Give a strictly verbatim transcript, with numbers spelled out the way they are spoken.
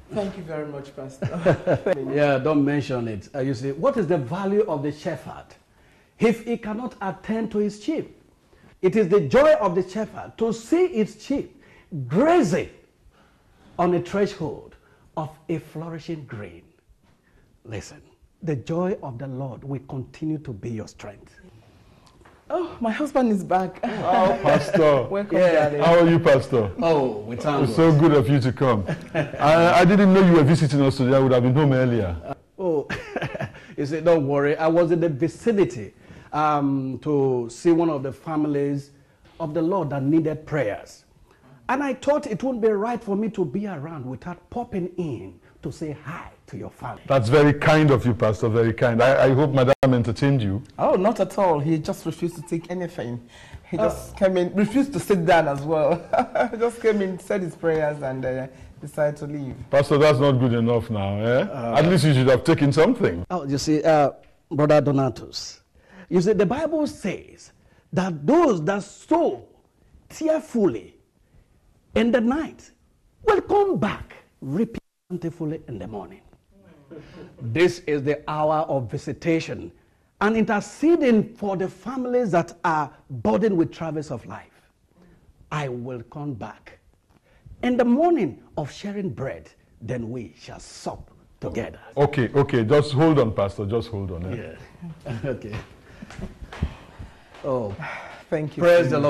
Thank you very much, Pastor. Yeah, don't mention it. Uh, you see, what is the value of the shepherd if he cannot attend to his sheep? It is the joy of the shepherd to see its sheep grazing on a threshold of a flourishing green. Listen, the joy of the Lord will continue to be your strength. Oh, my husband is back. Oh, Pastor. Welcome, Yeah. darling. How are you, Pastor? Oh, we thank It's God. so good of you to come. I, I didn't know you were visiting us today. I would have been home earlier. Uh, oh, you see, don't worry. I was in the vicinity um, to see one of the families of the Lord that needed prayers. And I thought it wouldn't be right for me to be around without popping in to say hi to your family. That's very kind of you, Pastor, very kind. I, I hope Madam entertained you. Oh, not at all. He just refused to take anything. He just came in, refused to sit down as well. He just came in, said his prayers, and uh, decided to leave. Pastor, that's not good enough now, eh? Uh, At least you should have taken something. Oh, you see, uh, Brother Donatus, you see, the Bible says that those that sow tearfully in the night will come back reaping plentifully in the morning. This is the hour of visitation and interceding for the families that are burdened with travails of life. I will come back in the morning of sharing bread, then we shall sup together. Okay, okay, just hold on, Pastor, just hold on. Eh? Yeah. Okay. Oh, Thank you. praise the Lord.